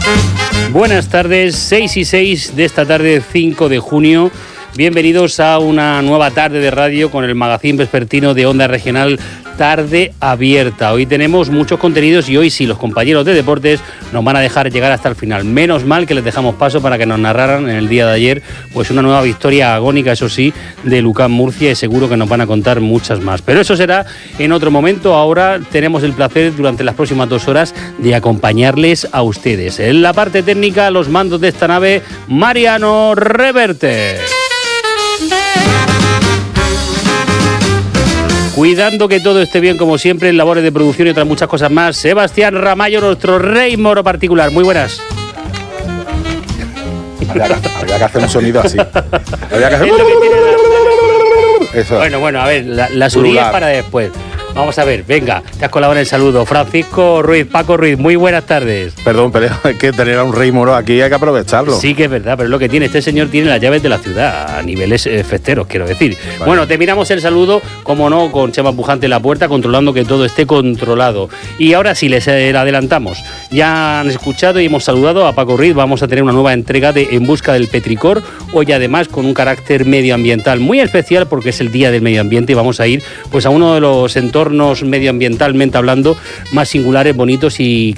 Buenas tardes, 6:06 de esta tarde, 5 de junio. Bienvenidos a una nueva tarde de radio con el magazín vespertino de Onda Regional Tarde Abierta. Hoy tenemos muchos contenidos y hoy sí, los compañeros de deportes nos van a dejar llegar hasta el final. Menos mal que les dejamos paso para que nos narraran en el día de ayer pues una nueva victoria agónica, eso sí, de Lucán Murcia, y seguro que nos van a contar muchas más. Pero eso será en otro momento. Ahora tenemos el placer durante las próximas 2 horas de acompañarles a ustedes. En la parte técnica, los mandos de esta nave, Mariano Reverte. Cuidando que todo esté bien, como siempre, en labores de producción y otras muchas cosas más, Sebastián Ramallo, nuestro rey moro particular. Muy buenas. Había que hacer un sonido así. Había que hacer... Eso. Bueno, a ver, la subida es para después. Vamos a ver, venga, te has colado en el saludo. Francisco Ruiz, Paco Ruiz, muy buenas tardes. Perdón, pero es que tener a un rey moro aquí hay que aprovecharlo. Sí que es verdad, pero es lo que tiene. Este señor tiene las llaves de la ciudad, a niveles festeros, quiero decir. Vale. Bueno, terminamos el saludo, como no, con Chema Pujante en la puerta, controlando que todo esté controlado. Y ahora sí, les adelantamos. Ya han escuchado y hemos saludado a Paco Ruiz. Vamos a tener una nueva entrega de En Busca del Petricor, hoy además con un carácter medioambiental muy especial, porque es el Día del Medio Ambiente y vamos a ir pues a uno de los entornos medioambientalmente hablando más singulares, bonitos y